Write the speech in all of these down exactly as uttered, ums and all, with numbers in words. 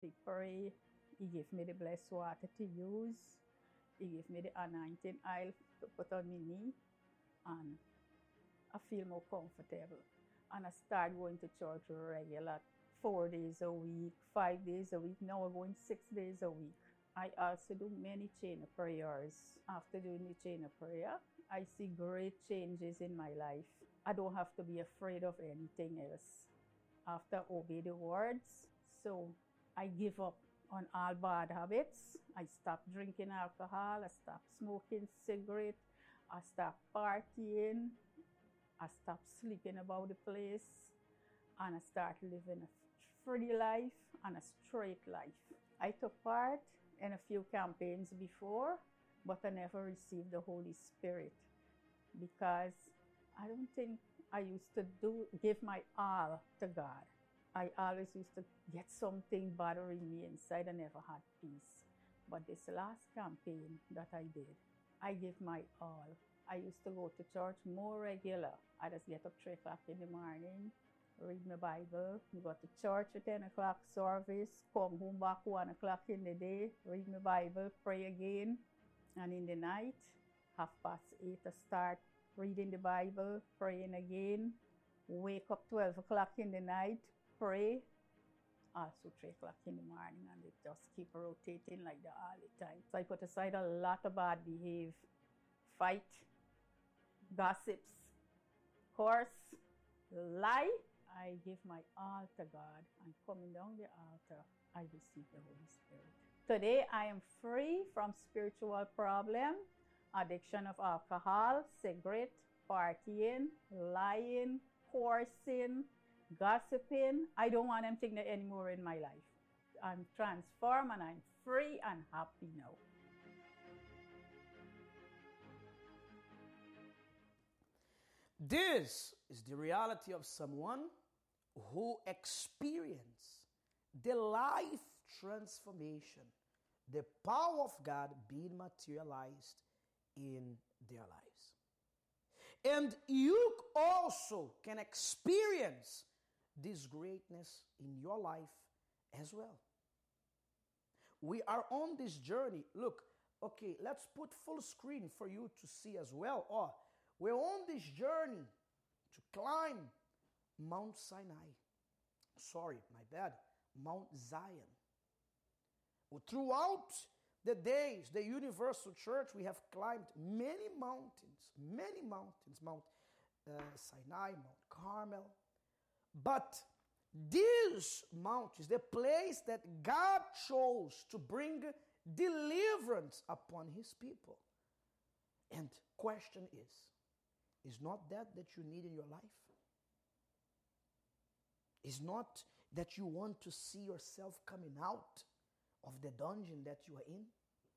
he pray. He gave me the blessed water to use. He gave me the anointing oil to put on my knee. And I feel more comfortable. And I start going to church regular, four days a week, five days a week. Now I'm going six days a week. I also do many chain of prayers. After doing the chain of prayer, I see great changes in my life. I don't have to be afraid of anything else. After I obey the words, so I give up on all bad habits. I stop drinking alcohol. I stop smoking cigarette. I stop partying. I stop sleeping about the place. And I start living a free life and a straight life. I took part in a few campaigns before, but I never received the Holy Spirit because I don't think I used to do give my all to God. I always used to get something bothering me inside. I never had peace. But this last campaign that I did, I gave my all. I used to go to church more regular. I just get up three o'clock in the morning, read my Bible, go to church at ten o'clock service, come home back one o'clock in the day, read my Bible, pray again. And in the night, half past eight, I start reading the Bible, praying again, wake up twelve o'clock in the night, pray, also three o'clock in the morning, and it just keep rotating like that all the time. So I put aside a lot of bad behavior, fight, gossips, curse, lie. I give my all to God, and coming down the altar, I receive the Holy Spirit. Today, I am free from spiritual problem, addiction of alcohol, cigarette, partying, lying, cursing, gossiping. I don't want them things anymore in my life. I'm transformed and I'm free and happy now. This is the reality of someone who experienced the life transformation, the power of God being materialized in their lives. And you also can experience this greatness in your life as well. We are on this journey. Look, okay, let's put full screen for you to see as well. Oh, we're on this journey to climb Mount Sinai. Sorry, my bad. Mount Zion. Well, throughout the days, the Universal Church, we have climbed many mountains, many mountains, Mount uh, Sinai, Mount Carmel. But these mountains, the place that God chose to bring deliverance upon his people. And question is, is not that that you need in your life? Is not that you want to see yourself coming out of the dungeon that you are in?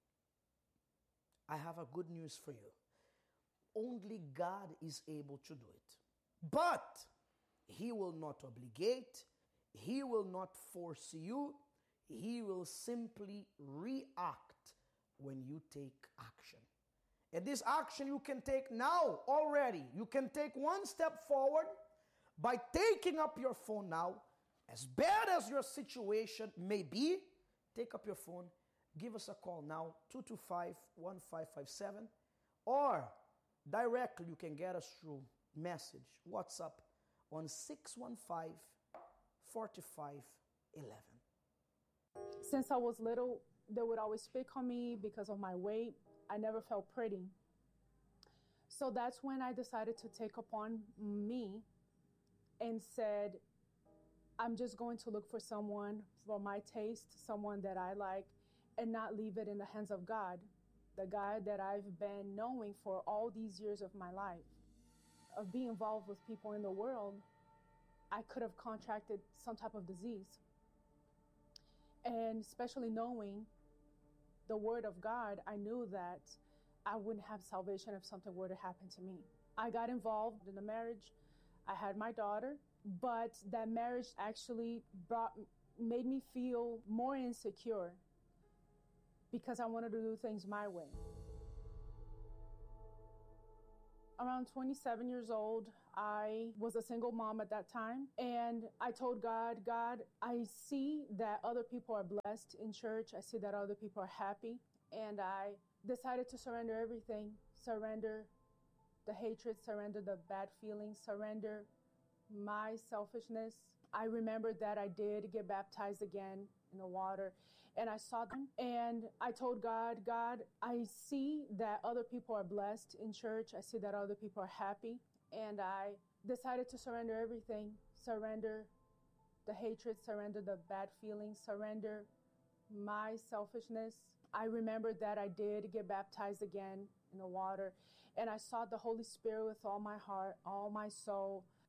I have a good news for you. Only God is able to do it. But he will not obligate. He will not force you. He will simply react when you take action. And this action you can take now already. You can take one step forward by taking up your phone now. As bad as your situation may be, take up your phone, give us a call now, two two five, one five five seven, or directly you can get us through message, WhatsApp, on six one five, four five one one. Since I was little, they would always pick on me because of my weight. I never felt pretty. So that's when I decided to take upon me and said, I'm just going to look for someone for my taste, someone that I like, and not leave it in the hands of God, the God that I've been knowing for all these years of my life. Of being involved with people in the world, I could have contracted some type of disease. And especially knowing the word of God, I knew that I wouldn't have salvation if something were to happen to me. I got involved in a marriage. I had my daughter, but that marriage actually brought, made me feel more insecure because I wanted to do things my way. around twenty-seven years old. I was a single mom at that time. And I told God, God, I see that other people are blessed in church. I see that other people are happy. And I decided to surrender everything, surrender the hatred, surrender the bad feelings, surrender my selfishness. I remember that I did get baptized again in the water, and I saw them, and I told God, God, I see that other people are blessed in church. I see that other people are happy, and I decided to surrender everything, surrender the hatred, surrender the bad feelings, surrender my selfishness. I remember that I did get baptized again in the water, and I sought the Holy Spirit with all my heart, all my soul,